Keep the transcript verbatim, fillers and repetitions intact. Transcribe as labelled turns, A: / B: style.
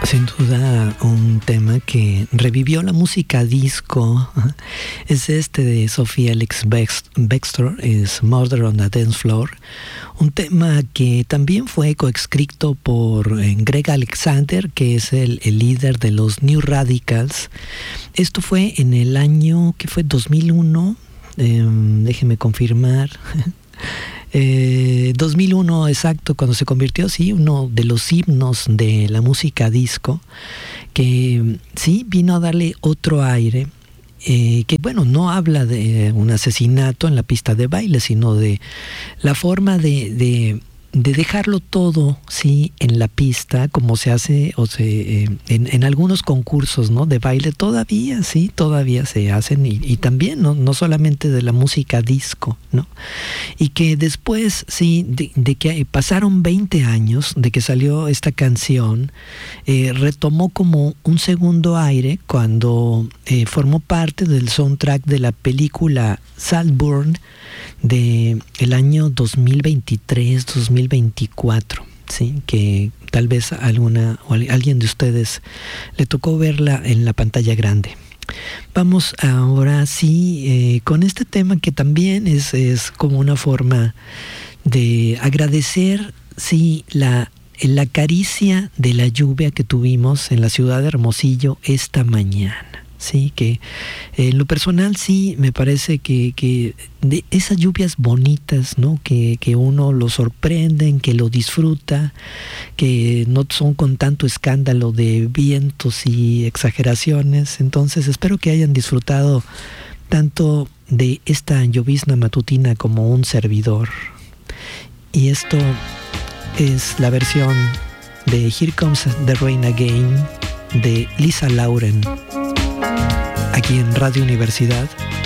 A: Sin duda un tema que revivió la música disco es este de Sophie Ellis Bextor, es Murder on the Dance Floor, un tema que también fue coescrito por Greg Alexander, que es el, el líder de los New Radicals. Esto fue en el año que fue dos mil uno, eh, déjenme confirmar. Eh, dos mil uno exacto, cuando se convirtió, sí, uno de los himnos de la música disco, que sí vino a darle otro aire, eh, que bueno, no habla de un asesinato en la pista de baile, sino de la forma de, de, de dejarlo todo, sí, en la pista, como se hace o se, eh, en, en algunos concursos, ¿no?, de baile todavía, sí, todavía se hacen, y, y también, ¿no?, no solamente de la música disco, ¿no? Y que después, sí, de, de que pasaron veinte años de que salió esta canción, eh, retomó como un segundo aire cuando eh, formó parte del soundtrack de la película Saltburn de el año dos mil veintitrés, dos mil veinticuatro, sí, que tal vez alguna o alguien de ustedes le tocó verla en la pantalla grande. Vamos ahora sí eh, con este tema que también es, es como una forma de agradecer, sí, la, la caricia de la lluvia que tuvimos en la ciudad de Hermosillo esta mañana. Sí, que eh, en lo personal sí me parece que, que de esas lluvias bonitas, ¿no?, que, que uno lo sorprenden, que lo disfruta, que no son con tanto escándalo de vientos y exageraciones. Entonces espero que hayan disfrutado tanto de esta llovizna matutina como un servidor. Y esto es la versión de Here Comes the Rain Again de Lisa Lauren, aquí en Radio Universidad.